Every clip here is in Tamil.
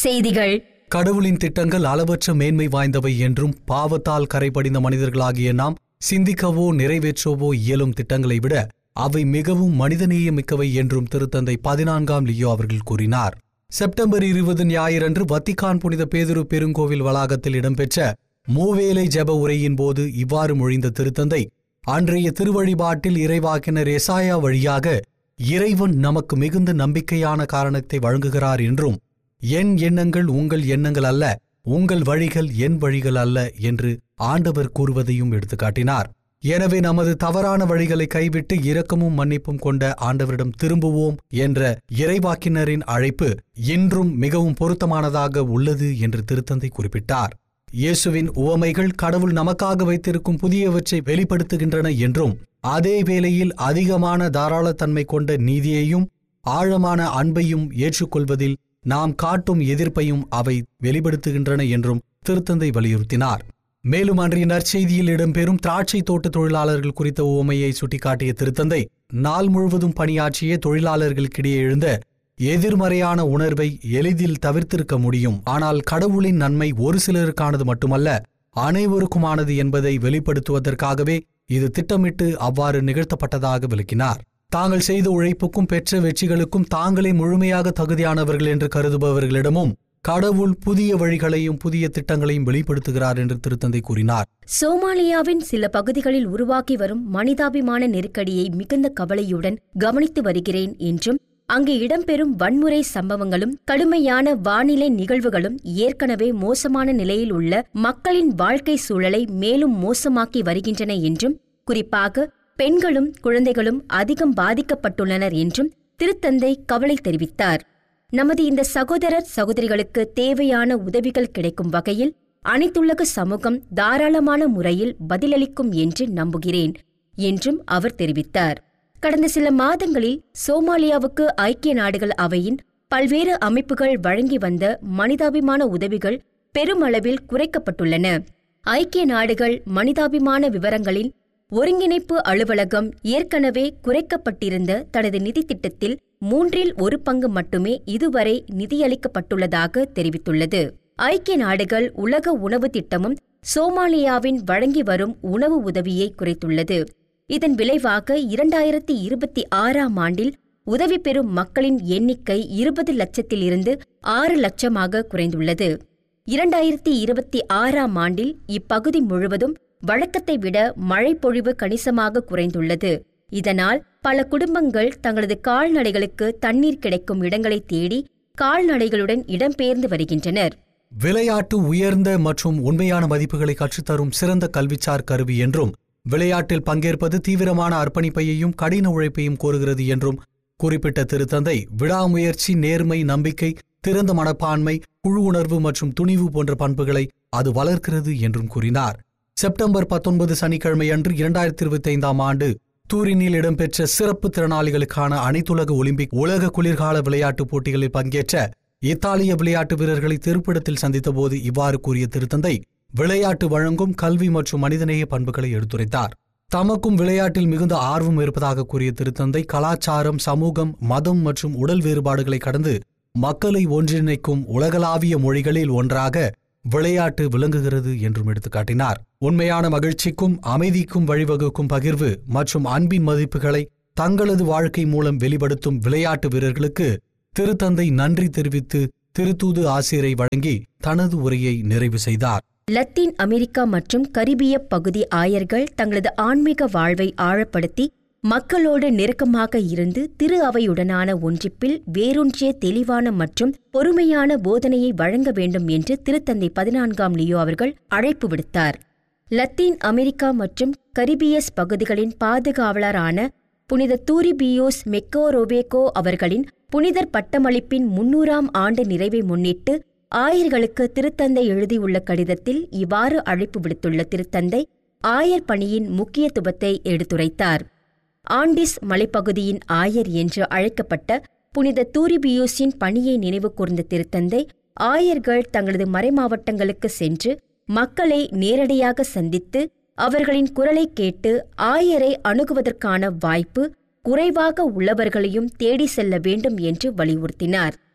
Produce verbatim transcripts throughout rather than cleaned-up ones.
செய்திகள். கடவுளின் திட்டங்கள் அளவற்ற மேன்மை வாய்ந்தவை என்றும் பாவத்தால் கரைபடிந்த மனிதர்களாகிய நாம் சிந்திக்கவோ நிறைவேற்றவோ இயலும் திட்டங்களை விட அவை மிகவும் மனிதநேயமிக்கவை என்றும் திருத்தந்தை பதினான்காம் லியோ அவர்கள் கூறினார். செப்டம்பர் இருபது ஞாயிறன்று வத்திக்கான் புனித பேதுரு பெருங்கோவில் வளாகத்தில் இடம்பெற்ற மூவேளை ஜெப உரையின் போது இவ்வாறு மொழிந்த திருத்தந்தை, அன்றைய திருவழிபாட்டில் இறைவாக்கினர் எசாயா வழியாக இறைவன் நமக்கு மிகுந்த நம்பிக்கையான காரணத்தை வழங்குகிறார் என்றும், என் எண்ணங்கள் உங்கள் எண்ணங்கள் அல்ல, உங்கள் வழிகள் என் வழிகள் அல்ல என்று ஆண்டவர் கூறுவதையும் எடுத்துக்காட்டினார். எனவே நமது தவறான வழிகளை கைவிட்டு இரக்கமும் மன்னிப்பும் கொண்ட ஆண்டவரிடம் திரும்புவோம் என்ற இறைவாக்கினரின் அழைப்பு இன்றும் மிகவும் பொருத்தமானதாக உள்ளது என்று திருத்தந்தை குறிப்பிட்டார். இயேசுவின் உவமைகள் கடவுள் நமக்காக வைத்திருக்கும் புதியவற்றை வெளிப்படுத்துகின்றன என்றும், அதே வேளையில் அதிகமான தாராளத்தன்மை கொண்ட நீதியையும் ஆழமான அன்பையும் ஏற்றுக்கொள்வதில் நாம் காட்டும் எதிர்ப்பையும் அவை வெளிப்படுத்துகின்றன என்றும் திருத்தந்தை வலியுறுத்தினார். மேலும் அன்றைய நற்செய்தியில் இடம்பெறும் திராட்சை தோட்ட தொழிலாளர்கள் குறித்த உவமையை சுட்டிக்காட்டிய திருத்தந்தை, நாள் முழுவதும் பணியாற்றிய தொழிலாளர்களுக்கிடையே எழுந்த எதிர்மறையான உணர்வை எளிதில் தவிர்த்திருக்க முடியும். ஆனால் கடவுளின் நன்மை ஒரு சிலருக்கானது மட்டுமல்ல, அனைவருக்குமானது என்பதை வெளிப்படுத்துவதற்காகவே இது திட்டமிட்டு அவ்வாறு நிகழ்த்தப்பட்டதாக விளக்கினார். தாங்கள் செய்த உழைப்புக்கும் பெற்ற வெற்றிகளுக்கும் தாங்களே முழுமையாக தகுதியானவர்கள் என்று கருதுபவர்களிடமும் கடவுள் புதிய வழிகளையும் புதிய திட்டங்களையும் வெளிப்படுத்துகிறார் என்று திருத்தந்தை கூறினார். சோமாலியாவின் சில பகுதிகளில் உருவாக்கி வரும் மனிதாபிமான நெருக்கடியை மிகுந்த கவலையுடன் கவனித்து வருகிறேன் என்றும், அங்கு இடம்பெறும் வன்முறை சம்பவங்களும் கடுமையான வானிலை நிகழ்வுகளும் ஏற்கனவே மோசமான நிலையில் உள்ள மக்களின் வாழ்க்கை சூழலை மேலும் மோசமாக்கி வருகின்றன என்றும், குறிப்பாக பெண்களும் குழந்தைகளும் அதிகம் பாதிக்கப்பட்டுள்ளனர் என்றும் திருத்தந்தை கவலை தெரிவித்தார். நமது இந்த சகோதரர் சகோதரிகளுக்கு தேவையான உதவிகள் கிடைக்கும் வகையில் அனைத்துலக சமூகம் தாராளமான முறையில் பதிலளிக்கும் என்று நம்புகிறேன் என்றும் அவர் தெரிவித்தார். கடந்த சில மாதங்களில் சோமாலியாவுக்கு ஐக்கிய நாடுகள் அவையின் பல்வேறு அமைப்புகள் வழங்கி வந்த மனிதாபிமான உதவிகள் பெருமளவில் குறைக்கப்பட்டுள்ளன. ஐக்கிய நாடுகள் மனிதாபிமான விவரங்களின் ஒருங்கிணைப்பு அலுவலகம் ஏற்கனவே குறைக்கப்பட்டிருந்த தனது நிதி திட்டத்தில் மூன்றில் ஒரு பங்கு மட்டுமே இதுவரை நிதியளிக்கப்பட்டுள்ளதாக தெரிவித்துள்ளது. ஐக்கிய நாடுகள் உலக உணவு திட்டமும் சோமாலியாவின் வழங்கி வரும் உணவு உதவியை குறைத்துள்ளது. இதன் விளைவாக இரண்டாயிரத்தி இருபத்தி ஆறாம் ஆண்டில் உதவி பெறும் மக்களின் எண்ணிக்கை இருபது லட்சத்திலிருந்து ஆறு லட்சமாக குறைந்துள்ளது. இரண்டாயிரத்தி இருபத்தி ஆறாம் ஆண்டில் இப்பகுதி முழுவதும் வழக்கத்தை விட மழை பொழிவு கணிசமாக குறைந்துள்ளது. இதனால் பல குடும்பங்கள் தங்களது கால்நடைகளுக்கு தண்ணீர் கிடைக்கும் இடங்களை தேடி கால்நடைகளுடன் இடம்பெயர்ந்து வருகின்றனர். விளையாட்டு உயர்ந்த மற்றும் உண்மையான மதிப்புகளை கற்றுத்தரும் சிறந்த கல்விசார் கருவி என்றும், விளையாட்டில் பங்கேற்பது தீவிரமான அர்ப்பணிப்பையும் கடின உழைப்பையும் கோருகிறது என்றும் குறிப்பிட்ட திருத்தந்தை, விடாமுயற்சி, நேர்மை, நம்பிக்கை, திறந்த மனப்பான்மை, குழு உணர்வு மற்றும் துணிவு போன்ற பண்புகளை அது வளர்க்கிறது என்றும் கூறினார். செப்டம்பர் பத்தொன்பது சனிக்கிழமை அன்று இரண்டாயிரத்தி இருபத்தி ஐந்தாம் ஆண்டு தூரினில் இடம்பெற்ற சிறப்பு திறனாளிகளுக்கான அனைத்துலக ஒலிம்பிக் உலக குளிர்கால விளையாட்டுப் போட்டிகளில் பங்கேற்ற இத்தாலிய விளையாட்டு வீரர்களை திருப்பிடத்தில் சந்தித்தபோது இவ்வாறு கூறிய திருத்தந்தை, விளையாட்டு வழங்கும் கல்வி மற்றும் மனிதநேய பண்புகளை எடுத்துரைத்தார். தமக்கும் விளையாட்டில் மிகுந்த ஆர்வம் இருப்பதாக கூறிய திருத்தந்தை, கலாச்சாரம், சமூகம், மதம் மற்றும் உடல் வேறுபாடுகளை கடந்து மக்களை ஒன்றிணைக்கும் உலகளாவிய மொழிகளில் ஒன்றாக விளையாட்டு விளங்குகிறது என்றும் எடுத்துக்காட்டினார். உண்மையான மகிழ்ச்சிக்கும் அமைதிக்கும் வழிவகுக்கும் பகிர்வு மற்றும் அன்பின் மதிப்புகளை தங்களது வாழ்க்கை மூலம் வெளிப்படுத்தும் விளையாட்டு வீரர்களுக்கு திருத்தந்தை நன்றி தெரிவித்து திருத்தூது ஆசிரை வழங்கி தனது உரையை நிறைவு செய்தார். லத்தீன் அமெரிக்கா மற்றும் கரிபிய பகுதி ஆயர்கள் தங்களது ஆன்மீக வாழ்வை ஆழப்படுத்தி மக்களோடு நெருக்கமாக இருந்து திரு அவையுடனான ஒன்றிப்பில் வேரூன்றிய தெளிவான மற்றும் பொறுமையான போதனையை வழங்க வேண்டும் என்று திருத்தந்தை பதினான்காம் லியோ அவர்கள் அழைப்பு விடுத்தார். லத்தீன் அமெரிக்கா மற்றும் கரிபியஸ் பகுதிகளின் பாதுகாவலரான புனித தூரிபியோஸ் மெக்கோரோவேகோ அவர்களின் புனிதர் பட்டமளிப்பின் முன்னூறாம் ஆண்டு நிறைவை முன்னிட்டு ஆயர்களுக்கு திருத்தந்தை எழுதியுள்ள கடிதத்தில் இவ்வாறு அழைப்பு விடுத்துள்ள திருத்தந்தை ஆயர் பணியின் முக்கியத்துவத்தை எடுத்துரைத்தார். ஆண்டிஸ் மலைப்பகுதியின் ஆயர் என்று அழைக்கப்பட்ட புனித தூரிபியோஸின் பணியை நினைவு கூர்ந்த திருத்தந்தை, ஆயர்கள் தங்களது மறைமாவட்டங்களுக்கு சென்று மக்களை நேரடியாக சந்தித்து அவர்களின் குரலை கேட்டு ஆயரை அணுகுவதற்கான வாய்ப்பு குறைவாக உள்ளவர்களையும் தேடி செல்ல வேண்டும் என்று வலியுறுத்தினார்.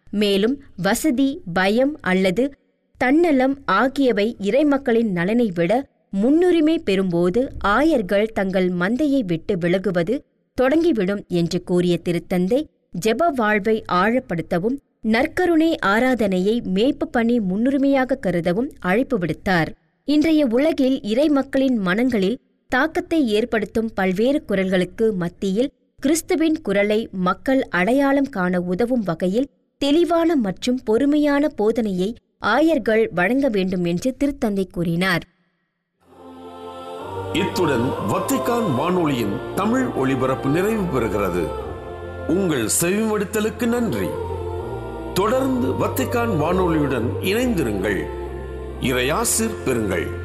மேலும் வசதி, பயம் அல்லது தன்னலம் ஆகியவை இறைமக்களின் நலனை விட முன்னுரிமை பெறும்போது ஆயர்கள் தங்கள் மந்தையை விட்டு விலகுவது தொடங்கிவிடும் என்று கூறிய திருத்தந்தை, ஜெப வாழ்வை ஆழப்படுத்தவும் நற்கருணை ஆராதனையை மேய்ப்பு பணி முன்னுரிமையாக கருதவும் அழைப்பு விடுத்தார். இன்றைய உலகில் இறைமக்களின் மனங்களில் தாக்கத்தை ஏற்படுத்தும் பல்வேறு குரல்களுக்கு மத்தியில் கிறிஸ்துவின் குரலை மக்கள் அடையாளம் காண உதவும் வகையில் தெளிவான மற்றும் பொறுமையான போதனையை ஆயர்கள் வழங்க வேண்டும் என்று திருத்தந்தை கூறினார். இத்துடன் வத்திக்கான் வானொலியின் தமிழ் ஒளிபரப்பு நிறைவு பெறுகிறது. உங்கள் செவிமடுத்தலுக்கு நன்றி. தொடர்ந்து வத்திக்கான் வானொலியுடன் இணைந்திருங்கள். இறையாசிர் பெறுங்கள்.